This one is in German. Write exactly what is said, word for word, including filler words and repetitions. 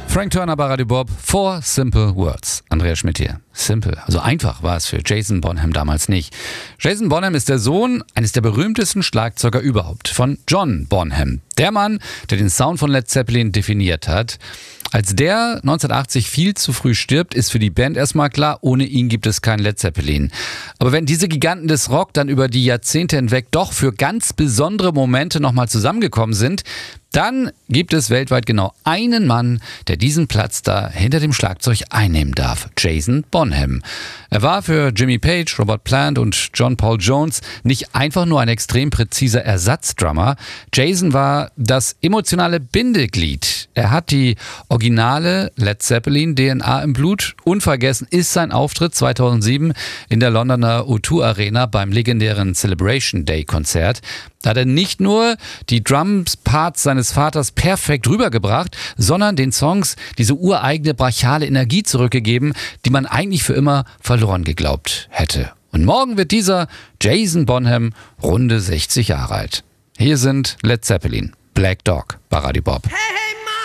Frank Turner bei Radio Bob, Four Simple Words. Andreas Schmidt hier. Simple, also einfach war es für Jason Bonham damals nicht. Jason Bonham ist der Sohn eines der berühmtesten Schlagzeuger überhaupt, von John Bonham. Der Mann, der den Sound von Led Zeppelin definiert hat. Als der neunzehnhundertachtzig viel zu früh stirbt, ist für die Band erstmal klar, ohne ihn gibt es kein Led Zeppelin. Aber wenn diese Giganten des Rock dann über die Jahrzehnte hinweg doch für ganz besondere Momente nochmal zusammengekommen sind, dann gibt es weltweit genau einen Mann, der diesen Platz da hinter dem Schlagzeug einnehmen darf. Jason Bonham. Er war für Jimmy Page, Robert Plant und John Paul Jones nicht einfach nur ein extrem präziser Ersatzdrummer. Jason war das emotionale Bindeglied. Er hat die originale Led Zeppelin D N A im Blut. Unvergessen ist sein Auftritt zweitausendsieben in der Londoner O zwei Arena beim legendären Celebration Day Konzert. Da hat er nicht nur die Drums-Parts seines Vaters perfekt rübergebracht, sondern den Songs diese ureigene brachiale Energie zurückgegeben, die man eigentlich für immer verloren geglaubt hätte. Und morgen wird dieser Jason Bonham runde sechzig Jahre alt. Hier sind Led Zeppelin, Black Dog bei Radio Bob. Hey, hey.